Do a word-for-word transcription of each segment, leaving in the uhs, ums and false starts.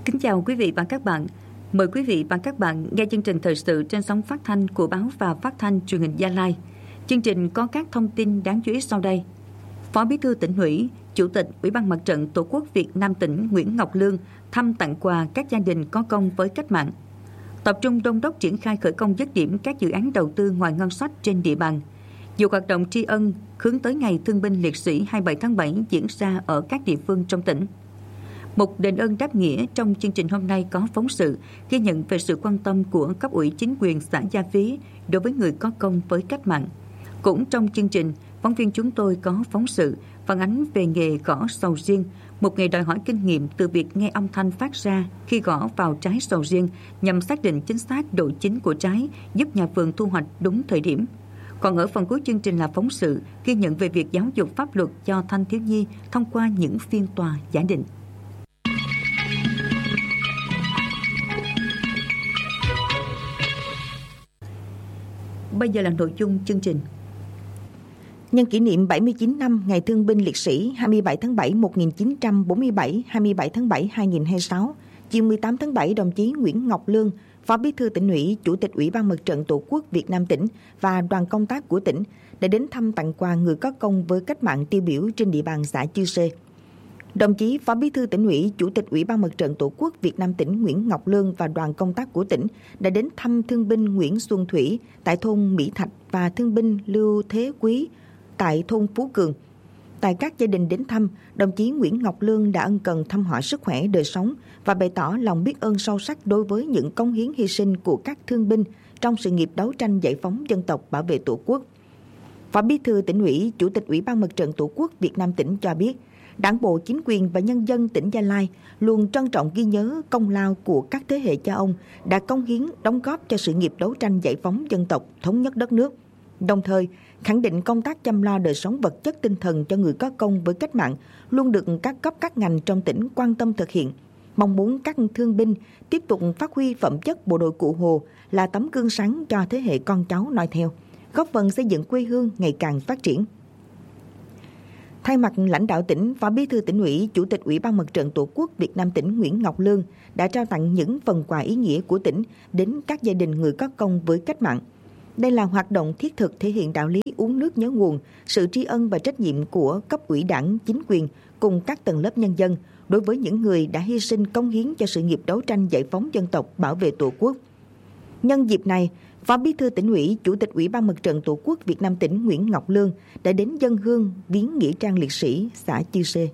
Kính chào quý vị và các bạn. Mời quý vị và các bạn nghe chương trình thời sự trên sóng phát thanh của Báo và Phát thanh Truyền hình Gia Lai. Chương trình có các thông tin đáng chú ý sau đây. Phó Bí thư Tỉnh ủy, Chủ tịch Ủy ban Mặt trận Tổ quốc Việt Nam tỉnh Nguyễn Ngọc Lương thăm tặng quà các gia đình có công với cách mạng. Tập trung đôn đốc triển khai khởi công dứt điểm các dự án đầu tư ngoài ngân sách trên địa bàn. Nhiều hoạt động tri ân hướng tới Ngày Thương binh Liệt sĩ hai mươi bảy tháng bảy diễn ra ở các địa phương trong tỉnh. Một đền ơn đáp nghĩa trong chương trình hôm nay có phóng sự ghi nhận về sự quan tâm của cấp ủy chính quyền xã Gia Phí đối với người có công với cách mạng. Cũng trong chương trình, phóng viên chúng tôi có phóng sự phản ánh về nghề gõ sầu riêng, một nghề đòi hỏi kinh nghiệm từ việc nghe âm thanh phát ra khi gõ vào trái sầu riêng nhằm xác định chính xác độ chín của trái, giúp nhà vườn thu hoạch đúng thời điểm. Còn ở phần cuối chương trình là phóng sự ghi nhận về việc giáo dục pháp luật cho thanh thiếu nhi thông qua những phiên tòa giả định. Bây giờ là nội dung chương trình. Nhân kỷ niệm bảy mươi chín năm Ngày Thương binh Liệt sĩ hai mươi bảy tháng bảy một nghìn chín trăm bốn mươi bảy, hai mươi bảy tháng bảy hai nghìn không trăm hai mươi sáu, chiều mười tám tháng bảy, đồng chí Nguyễn Ngọc Lương, Phó Bí thư Tỉnh ủy, Chủ tịch Ủy ban Mặt trận Tổ quốc Việt Nam tỉnh và đoàn công tác của tỉnh đã đến thăm tặng quà người có công với cách mạng tiêu biểu trên địa bàn xã Chư Sê. Đồng chí Phó Bí thư Tỉnh ủy, Chủ tịch Ủy ban Mặt trận Tổ quốc Việt Nam tỉnh Nguyễn Ngọc Lương và đoàn công tác của tỉnh đã đến thăm thương binh Nguyễn Xuân Thủy tại thôn Mỹ Thạch và thương binh Lưu Thế Quý tại thôn Phú Cường. Tại các gia đình đến thăm, đồng chí Nguyễn Ngọc Lương đã ân cần thăm hỏi sức khỏe, đời sống và bày tỏ lòng biết ơn sâu sắc đối với những cống hiến hy sinh của các thương binh trong sự nghiệp đấu tranh giải phóng dân tộc, bảo vệ Tổ quốc. Phó Bí thư Tỉnh ủy, Chủ tịch Ủy ban Mặt trận Tổ quốc Việt Nam tỉnh cho biết, Đảng bộ, chính quyền và nhân dân tỉnh Gia Lai luôn trân trọng ghi nhớ công lao của các thế hệ cha ông đã cống hiến, đóng góp cho sự nghiệp đấu tranh giải phóng dân tộc, thống nhất đất nước. Đồng thời, khẳng định công tác chăm lo đời sống vật chất tinh thần cho người có công với cách mạng luôn được các cấp các ngành trong tỉnh quan tâm thực hiện. Mong muốn các thương binh tiếp tục phát huy phẩm chất bộ đội Cụ Hồ là tấm gương sáng cho thế hệ con cháu noi theo, góp phần xây dựng quê hương ngày càng phát triển. Thay mặt lãnh đạo tỉnh, Phó Bí thư Tỉnh ủy, Chủ tịch Ủy ban Mặt trận Tổ quốc Việt Nam tỉnh Nguyễn Ngọc Lương đã trao tặng những phần quà ý nghĩa của tỉnh đến các gia đình người có công với cách mạng. Đây là hoạt động thiết thực thể hiện đạo lý uống nước nhớ nguồn, sự tri ân và trách nhiệm của cấp ủy Đảng, chính quyền cùng các tầng lớp nhân dân đối với những người đã hy sinh cống hiến cho sự nghiệp đấu tranh giải phóng dân tộc, bảo vệ Tổ quốc. Nhân dịp này, Phó Bí thư Tỉnh ủy, Chủ tịch Ủy ban Mặt trận Tổ quốc Việt Nam tỉnh Nguyễn Ngọc Lương đã đến dâng hương viếng nghĩa trang liệt sĩ xã Chư Sê.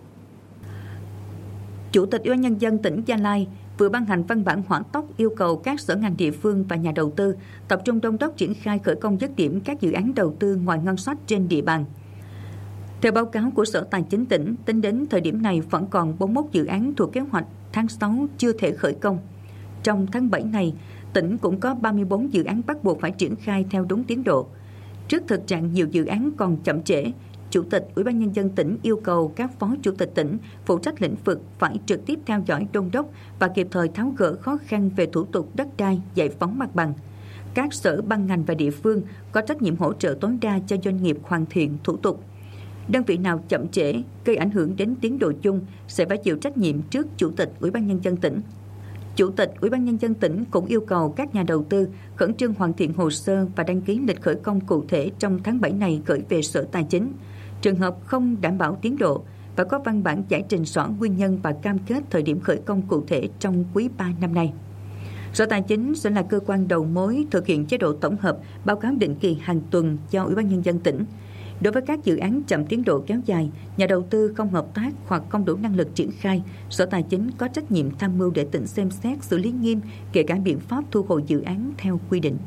Chủ tịch Ủy ban Nhân dân tỉnh Gia Lai vừa ban hành văn bản hỏa tốc yêu cầu các sở ngành địa phương và nhà đầu tư tập trung đôn đốc triển khai khởi công dứt điểm các dự án đầu tư ngoài ngân sách trên địa bàn. Theo báo cáo của Sở Tài chính tỉnh, tính đến thời điểm này vẫn còn bốn mươi mốt dự án thuộc kế hoạch tháng sáu chưa thể khởi công. Trong tháng bảy này, tỉnh cũng có ba mươi tư dự án bắt buộc phải triển khai theo đúng tiến độ. Trước thực trạng nhiều dự án còn chậm trễ, Chủ tịch Ủy ban Nhân dân tỉnh yêu cầu các phó chủ tịch tỉnh phụ trách lĩnh vực phải trực tiếp theo dõi, đôn đốc và kịp thời tháo gỡ khó khăn về thủ tục đất đai, giải phóng mặt bằng. Các sở ban ngành và địa phương có trách nhiệm hỗ trợ tối đa cho doanh nghiệp hoàn thiện thủ tục. Đơn vị nào chậm trễ, gây ảnh hưởng đến tiến độ chung sẽ phải chịu trách nhiệm trước Chủ tịch Ủy ban Nhân dân tỉnh. Chủ tịch Ủy ban Nhân dân tỉnh cũng yêu cầu các nhà đầu tư khẩn trương hoàn thiện hồ sơ và đăng ký lịch khởi công cụ thể trong tháng bảy này gửi về Sở Tài chính. Trường hợp không đảm bảo tiến độ và có văn bản giải trình rõ nguyên nhân và cam kết thời điểm khởi công cụ thể trong quý ba năm nay. Sở Tài chính sẽ là cơ quan đầu mối thực hiện chế độ tổng hợp, báo cáo định kỳ hàng tuần cho Ủy ban Nhân dân tỉnh. Đối với các dự án chậm tiến độ kéo dài, nhà đầu tư không hợp tác hoặc không đủ năng lực triển khai, Sở Tài chính có trách nhiệm tham mưu để tỉnh xem xét xử lý nghiêm, kể cả biện pháp thu hồi dự án theo quy định.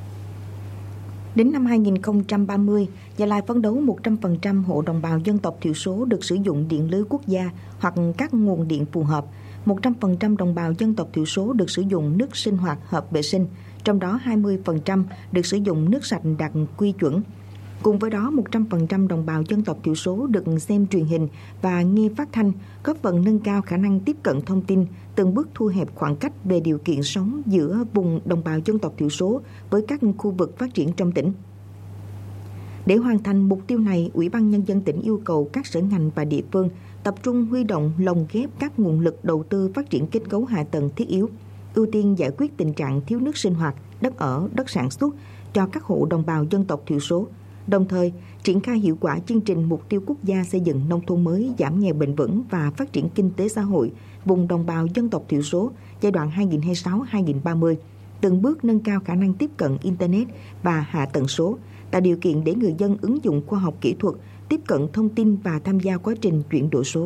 Đến năm hai nghìn không trăm ba mươi, Gia Lai phấn đấu một trăm phần trăm hộ đồng bào dân tộc thiểu số được sử dụng điện lưới quốc gia hoặc các nguồn điện phù hợp, một trăm phần trăm đồng bào dân tộc thiểu số được sử dụng nước sinh hoạt hợp vệ sinh, trong đó hai mươi phần trăm được sử dụng nước sạch đạt quy chuẩn. Cùng với đó, một trăm phần trăm đồng bào dân tộc thiểu số được xem truyền hình và nghe phát thanh, góp phần nâng cao khả năng tiếp cận thông tin, từng bước thu hẹp khoảng cách về điều kiện sống giữa vùng đồng bào dân tộc thiểu số với các khu vực phát triển trong tỉnh. Để hoàn thành mục tiêu này, Ủy ban Nhân dân tỉnh yêu cầu các sở ngành và địa phương tập trung huy động lồng ghép các nguồn lực đầu tư phát triển kết cấu hạ tầng thiết yếu, ưu tiên giải quyết tình trạng thiếu nước sinh hoạt, đất ở, đất sản xuất cho các hộ đồng bào dân tộc thiểu số, đồng thời triển khai hiệu quả chương trình mục tiêu quốc gia xây dựng nông thôn mới, giảm nghèo bền vững và phát triển kinh tế xã hội vùng đồng bào dân tộc thiểu số giai đoạn hai nghìn không trăm hai mươi sáu đến hai nghìn không trăm ba mươi, từng bước nâng cao khả năng tiếp cận Internet và hạ tầng số, tạo điều kiện để người dân ứng dụng khoa học kỹ thuật, tiếp cận thông tin và tham gia quá trình chuyển đổi số.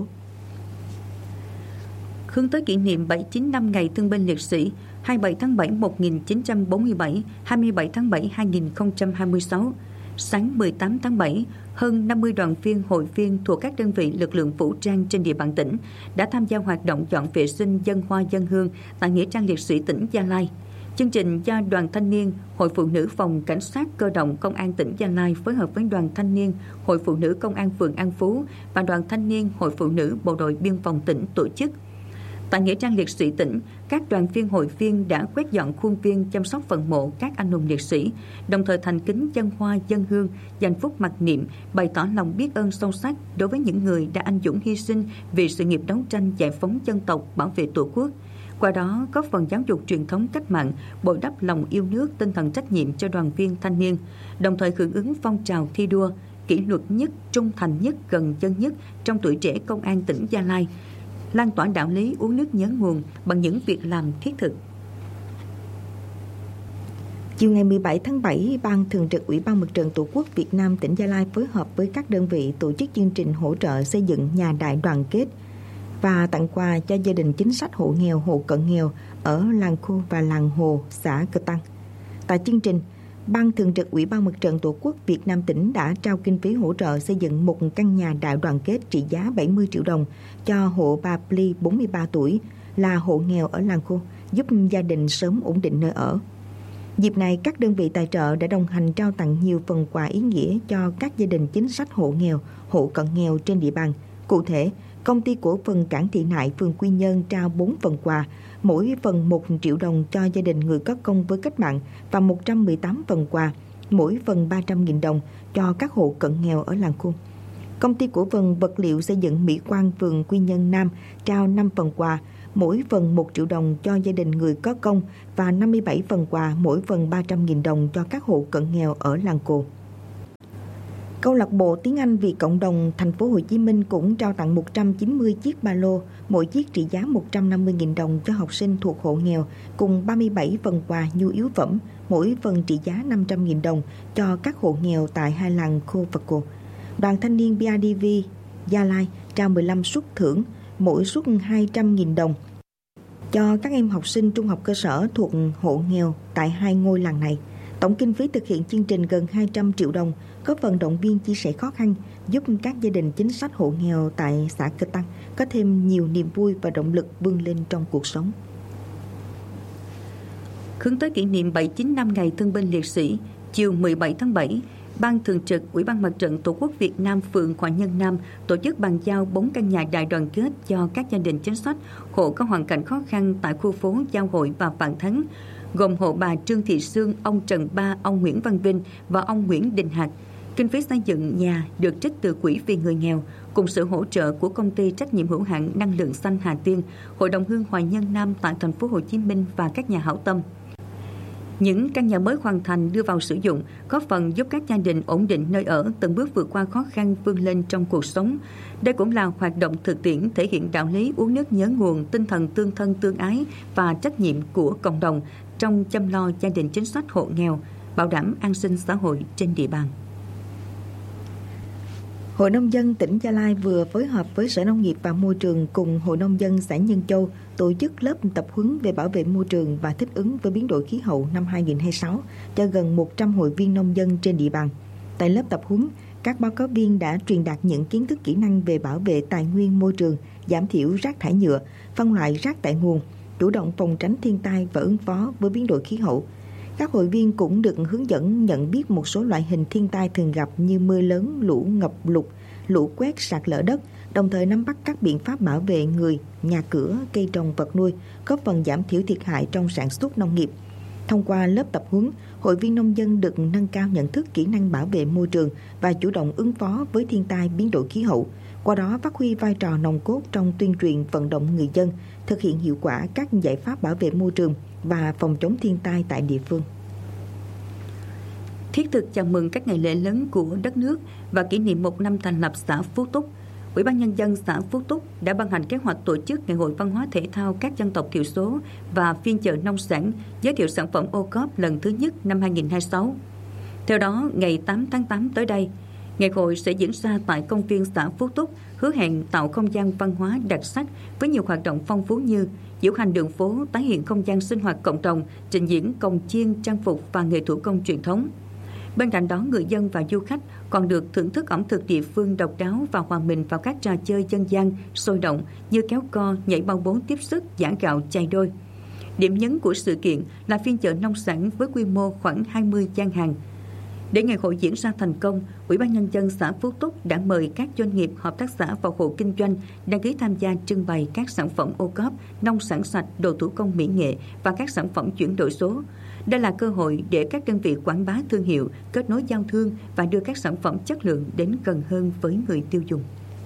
Hướng tới kỷ niệm bảy mươi chín năm Ngày Thương binh Liệt sĩ hai mươi bảy tháng bảy một nghìn chín trăm bốn mươi bảy, hai mươi bảy tháng bảy hai nghìn không trăm hai mươi sáu, sáng mười tám tháng bảy, hơn năm mươi đoàn viên hội viên thuộc các đơn vị lực lượng vũ trang trên địa bàn tỉnh đã tham gia hoạt động dọn vệ sinh dân hoa dân hương tại Nghĩa trang Liệt sĩ tỉnh Gia Lai. Chương trình do Đoàn Thanh niên, Hội Phụ nữ Phòng Cảnh sát Cơ động Công an tỉnh Gia Lai phối hợp với Đoàn Thanh niên, Hội Phụ nữ Công an phường An Phú và Đoàn Thanh niên, Hội Phụ nữ Bộ đội Biên phòng tỉnh tổ chức. Tại Nghĩa trang Liệt sĩ tỉnh, các đoàn viên hội viên đã quét dọn khuôn viên chăm sóc phần mộ các anh hùng liệt sĩ, đồng thời thành kính dâng hoa dâng hương, dành phút mặc niệm, bày tỏ lòng biết ơn sâu sắc đối với những người đã anh dũng hy sinh vì sự nghiệp đấu tranh giải phóng dân tộc, bảo vệ Tổ quốc. Qua đó, góp phần giáo dục truyền thống cách mạng, bồi đắp lòng yêu nước, tinh thần trách nhiệm cho đoàn viên thanh niên, đồng thời hưởng ứng phong trào thi đua, kỷ luật nhất, trung thành nhất, gần dân nhất trong tuổi trẻ công an tỉnh Gia Lai, lan tỏa đạo lý uống nước nhớ nguồn bằng những việc làm thiết thực. Chiều ngày mười bảy tháng bảy, Ban Thường trực Ủy ban Mặt trận Tổ quốc Việt Nam tỉnh Gia Lai phối hợp với các đơn vị tổ chức chương trình hỗ trợ xây dựng nhà đại đoàn kết và tặng quà cho gia đình chính sách hộ nghèo, hộ cận nghèo ở làng Khu và làng Hồ, xã Cơ Tăng. Tại chương trình, Ban Thường trực Ủy ban Mặt trận Tổ quốc Việt Nam tỉnh đã trao kinh phí hỗ trợ xây dựng một căn nhà đại đoàn kết trị giá bảy mươi triệu đồng cho hộ bà Pli bốn mươi ba tuổi là hộ nghèo ở làng Khu, giúp gia đình sớm ổn định nơi ở. Dịp này, các đơn vị tài trợ đã đồng hành trao tặng nhiều phần quà ý nghĩa cho các gia đình chính sách hộ nghèo, hộ cận nghèo trên địa bàn. Cụ thể, Công ty cổ phần Cảng Thị Nại phường Quy Nhơn trao bốn phần quà, mỗi phần một triệu đồng cho gia đình người có công với cách mạng và một trăm mười tám phần quà, mỗi phần ba trăm nghìn đồng cho các hộ cận nghèo ở làng Khu. Công ty cổ phần vật liệu xây dựng Mỹ Quan phường Quy Nhơn Nam trao năm phần quà, mỗi phần một triệu đồng cho gia đình người có công và năm mươi bảy phần quà, mỗi phần ba trăm nghìn đồng cho các hộ cận nghèo ở làng Cồ. Câu lạc bộ tiếng Anh vì cộng đồng thành phố Hồ Chí Minh cũng trao tặng một trăm chín mươi chiếc ba lô, mỗi chiếc trị giá một trăm năm mươi nghìn đồng cho học sinh thuộc hộ nghèo, cùng ba mươi bảy phần quà nhu yếu phẩm, mỗi phần trị giá năm trăm nghìn đồng cho các hộ nghèo tại hai làng Khô và Cồ. Đoàn Thanh niên bê i đê vê Gia Lai trao mười lăm suất thưởng, mỗi suất hai trăm nghìn đồng cho các em học sinh trung học cơ sở thuộc hộ nghèo tại hai ngôi làng này. Tổng kinh phí thực hiện chương trình gần hai trăm triệu đồng, góp phần động viên chia sẻ khó khăn, giúp các gia đình chính sách hộ nghèo tại xã Cơ Tăng có thêm nhiều niềm vui và động lực vươn lên trong cuộc sống. Hướng tới kỷ niệm bảy mươi chín năm Ngày Thương binh Liệt sĩ, chiều mười bảy tháng bảy, Ban Thường trực Ủy ban Mặt trận Tổ quốc Việt Nam phường Hòa Nhân Nam tổ chức bàn giao bốn căn nhà đại đoàn kết cho các gia đình chính sách, hộ có hoàn cảnh khó khăn tại khu phố Giao Hội và Vạn Thắng, gồm hộ bà Trương Thị Sương, ông Trần Ba, ông Nguyễn Văn Vinh và ông Nguyễn Đình Hạc. Kinh phí xây dựng nhà được trích từ Quỹ vì người nghèo, cùng sự hỗ trợ của Công ty trách nhiệm hữu hạn Năng lượng xanh Hà Tiên, Hội đồng hương Hòa Nhân Nam tại thành phố Hồ Chí Minh và các nhà hảo tâm. Những căn nhà mới hoàn thành đưa vào sử dụng, góp phần giúp các gia đình ổn định nơi ở, từng bước vượt qua khó khăn, vươn lên trong cuộc sống. Đây cũng là hoạt động thực tiễn thể hiện đạo lý uống nước nhớ nguồn, tinh thần tương thân tương ái và trách nhiệm của cộng đồng trong chăm lo gia đình chính sách hộ nghèo, bảo đảm an sinh xã hội trên địa bàn. Hội Nông dân tỉnh Gia Lai vừa phối hợp với Sở Nông nghiệp và Môi trường cùng Hội Nông dân xã Nhân Châu tổ chức lớp tập huấn về bảo vệ môi trường và thích ứng với biến đổi khí hậu năm hai nghìn không trăm hai mươi sáu cho gần một trăm hội viên nông dân trên địa bàn. Tại lớp tập huấn, các báo cáo viên đã truyền đạt những kiến thức kỹ năng về bảo vệ tài nguyên môi trường, giảm thiểu rác thải nhựa, phân loại rác tại nguồn, chủ động phòng tránh thiên tai và ứng phó với biến đổi khí hậu. Các hội viên cũng được hướng dẫn nhận biết một số loại hình thiên tai thường gặp như mưa lớn, lũ ngập lụt, lũ quét, sạt lở đất, đồng thời nắm bắt các biện pháp bảo vệ người, nhà cửa, cây trồng, vật nuôi, góp phần giảm thiểu thiệt hại trong sản xuất nông nghiệp. Thông qua lớp tập huấn, hội viên nông dân được nâng cao nhận thức kỹ năng bảo vệ môi trường và chủ động ứng phó với thiên tai biến đổi khí hậu, qua đó phát huy vai trò nòng cốt trong tuyên truyền vận động người dân thực hiện hiệu quả các giải pháp bảo vệ môi trường và phòng chống thiên tai tại địa phương. Thiết thực chào mừng các ngày lễ lớn của đất nước và kỷ niệm một năm thành lập xã Phú Túc, Ủy ban Nhân dân xã Phú Túc đã ban hành kế hoạch tổ chức Ngày hội Văn hóa Thể thao các dân tộc thiểu số và phiên chợ nông sản giới thiệu sản phẩm ô cốp lần thứ nhất năm hai nghìn không trăm hai mươi sáu. Theo đó, ngày tám tháng tám tới đây, ngày hội sẽ diễn ra tại công viên xã Phú Túc, hứa hẹn tạo không gian văn hóa đặc sắc với nhiều hoạt động phong phú như diễu hành đường phố, tái hiện không gian sinh hoạt cộng đồng, trình diễn cồng chiêng, trang phục và nghề thủ công truyền thống. Bên cạnh đó, người dân và du khách còn được thưởng thức ẩm thực địa phương độc đáo và hòa mình vào các trò chơi dân gian sôi động như kéo co, nhảy bao bốn tiếp sức, giã gạo, chài đôi. Điểm nhấn của sự kiện là phiên chợ nông sản với quy mô khoảng hai mươi gian hàng. Để ngày hội diễn ra thành công, Ủy ban Nhân dân xã Phú Túc đã mời các doanh nghiệp, hợp tác xã và hộ kinh doanh đăng ký tham gia trưng bày các sản phẩm ô cốp, nông sản sạch, đồ thủ công mỹ nghệ và các sản phẩm chuyển đổi số. Đây là cơ hội để các đơn vị quảng bá thương hiệu, kết nối giao thương và đưa các sản phẩm chất lượng đến gần hơn với người tiêu dùng.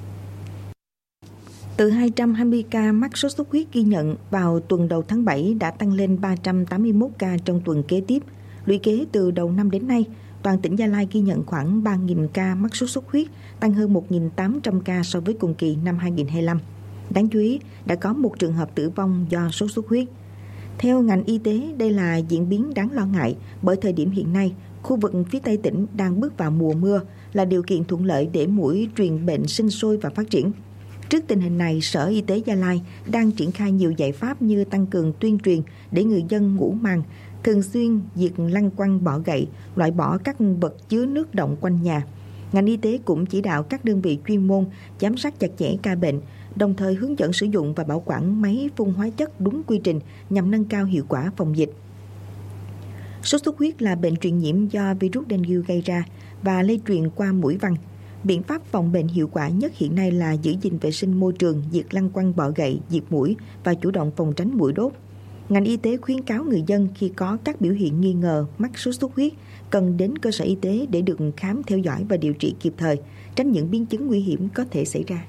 Từ hai trăm hai mươi ca mắc sốt xuất huyết ghi nhận vào tuần đầu tháng bảy đã tăng lên ba trăm tám mươi mốt ca trong tuần kế tiếp. Lũy kế từ đầu năm đến nay, toàn tỉnh Gia Lai ghi nhận khoảng ba nghìn ca mắc sốt xuất huyết, tăng hơn một nghìn tám trăm ca so với cùng kỳ năm hai nghìn không trăm hai mươi lăm. Đáng chú ý, đã có một trường hợp tử vong do sốt xuất huyết. Theo ngành y tế, đây là diễn biến đáng lo ngại bởi thời điểm hiện nay, khu vực phía Tây tỉnh đang bước vào mùa mưa, là điều kiện thuận lợi để muỗi truyền bệnh sinh sôi và phát triển. Trước tình hình này, Sở Y tế Gia Lai đang triển khai nhiều giải pháp như tăng cường tuyên truyền để người dân ngủ màn, thường xuyên diệt lăng quăng bọ gậy, loại bỏ các vật chứa nước đọng quanh nhà. Ngành y tế cũng chỉ đạo các đơn vị chuyên môn giám sát chặt chẽ ca bệnh, đồng thời hướng dẫn sử dụng và bảo quản máy phun hóa chất đúng quy trình nhằm nâng cao hiệu quả phòng dịch. Sốt xuất huyết là bệnh truyền nhiễm do virus dengue gây ra và lây truyền qua muỗi vằn. Biện pháp phòng bệnh hiệu quả nhất hiện nay là giữ gìn vệ sinh môi trường, diệt lăng quăng bọ gậy, diệt muỗi và chủ động phòng tránh muỗi đốt. Ngành y tế khuyến cáo người dân khi có các biểu hiện nghi ngờ mắc sốt xuất huyết cần đến cơ sở y tế để được khám, theo dõi và điều trị kịp thời, tránh những biến chứng nguy hiểm có thể xảy ra.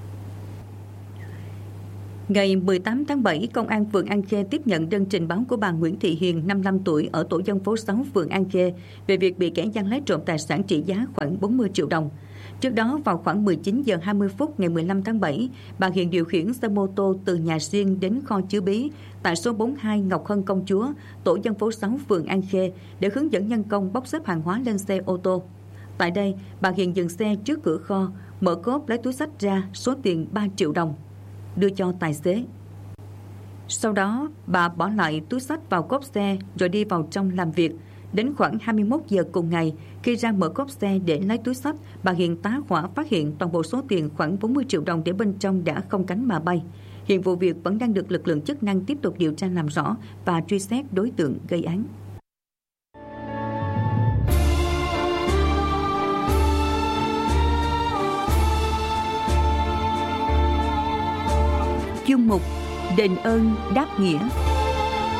Ngày mười tám tháng bảy, Công an phường An Khê tiếp nhận đơn trình báo của bà Nguyễn Thị Hiền, năm mươi lăm tuổi, ở tổ dân phố sáu, phường An Khê, về việc bị kẻ gian lấy trộm tài sản trị giá khoảng bốn mươi triệu đồng. Trước đó, vào khoảng mười chín giờ hai mươi phút ngày mười lăm tháng bảy, bà Hiền điều khiển xe mô tô từ nhà riêng đến kho chứa bí tại số bốn mươi hai Ngọc Hân Công Chúa, tổ dân phố sáu, phường An Khê để hướng dẫn nhân công bốc xếp hàng hóa lên xe ô tô. Tại đây, bà Hiền dừng xe trước cửa kho, mở cốp lấy túi xách ra số tiền ba triệu đồng, đưa cho tài xế. Sau đó, bà bỏ lại túi xách vào cốp xe rồi đi vào trong làm việc. Đến khoảng hai mươi mốt giờ cùng ngày, khi ra mở cốp xe để lấy túi xách, bà Hiền tá hỏa phát hiện toàn bộ số tiền khoảng bốn mươi triệu đồng để bên trong đã không cánh mà bay. Hiện vụ việc vẫn đang được lực lượng chức năng tiếp tục điều tra làm rõ và truy xét đối tượng gây án. Chương mục Đền ơn đáp nghĩa.